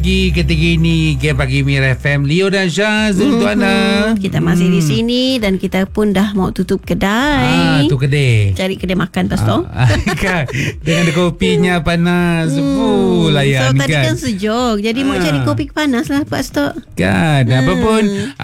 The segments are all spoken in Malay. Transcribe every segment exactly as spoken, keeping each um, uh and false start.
lagi ketika ini Game Pagi Mira F M. Leo dan Syaz mm-hmm. untuk anda. Kita masih hmm. di sini dan kita pun dah mau tutup kedai. Ah, tu kedai. Cari kedai makan lepas tu. Ah, kan. Dengan kopinya panas. Hmm. Oh, layan so, kan. tadi kan sejuk. Jadi ah. mau cari kopi panas lah Pak Stok. Kan. Hmm. Apapun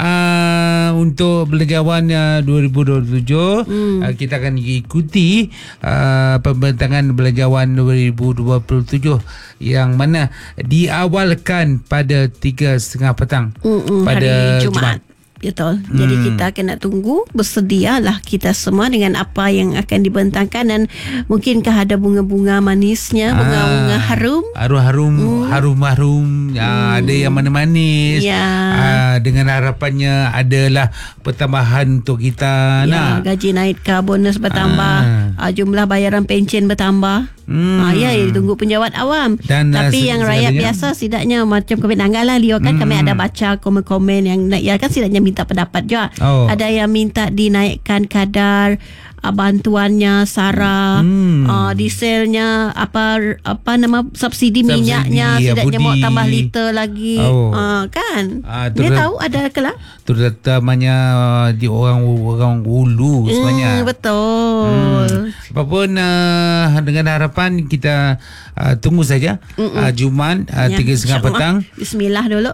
uh, untuk belanjawan uh, dua ribu dua puluh tujuh hmm. uh, kita akan ikuti uh, pembentangan belanjawan dua ribu dua puluh tujuh yang mana diawalkan pada tiga setengah petang Mm-mm, pada hari Jumaat. Jumaat. Betul. Hmm. Jadi kita akan nak tunggu, bersedialah kita semua dengan apa yang akan dibentangkan dan mungkinkah ada bunga-bunga manisnya, bunga-bunga ah, harum. Harum-harum, hmm. harum-harum. Hmm. Ah, ada yang manis-manis. Ya. Ah, dengan harapannya adalah pertambahan untuk kita. Ya, nah. gaji naik ke, bonus bertambah, ah. Ah, jumlah bayaran pencen bertambah. Hmm. Ah, ya, ditunggu penjawat awam. Dan, tapi uh, yang rakyat biasa setidaknya macam komen Angga lah Leo kan, hmm. kami ada baca komen-komen yang ya kan setidaknya minta pendapat juga. Oh. Ada yang minta dinaikkan kadar uh, bantuannya SARA, hmm. uh, dieselnya apa apa nama subsidi, subsidi minyaknya setidaknya mau tambah liter lagi. Oh. Uh, kan? Uh, Dia ter- tahu ada ke lah? Terutamanya uh, di orang-orang hulu sebenarnya. Hmm, betul. Hmm. Apapun uh, dengan harapan kita uh, tunggu saja uh, Jumaat uh, ya, tiga setengah petang. Bismillah dulu.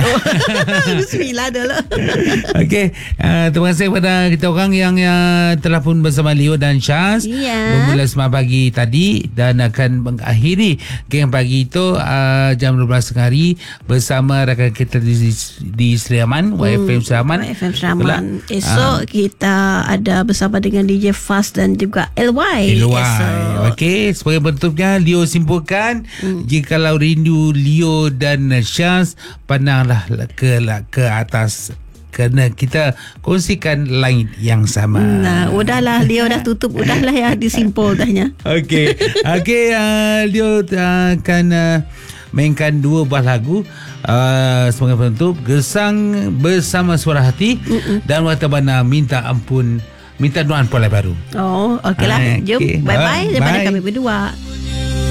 Bismillah dulu. Okey, uh, terima kasih kepada kita orang yang uh, telah pun bersama Leo dan Syaz ya. Bermula semalam pagi tadi dan akan mengakhiri Game Pagi itu uh, jam dua belas tengah hari bersama rakan kita di, di Seriaman, hmm. Y F M Seriaman. Y F M Seriaman. Esok uh, kita ada bersama dengan D J Fast dan juga L Y. L Y. Okey, sebagai bentuknya Leo simpulkan hmm. jikalau rindu Leo dan Syaz, pandanglah ke ke atas kerana kita kongsikan line yang sama. Nah, udahlah Leo dah tutup, udahlah ya disimpul dahnya. Okey. Okey, uh, Leo uh, akan uh, mainkan dua buah lagu uh, sebagai penutup, Gesang Bersama Suara Hati Mm-mm. dan Watabana Minta Ampun, Minta Doa Polai Baru. Oh, okeylah. Uh, Jom. okay. Bye-bye daripada Bye. kami berdua.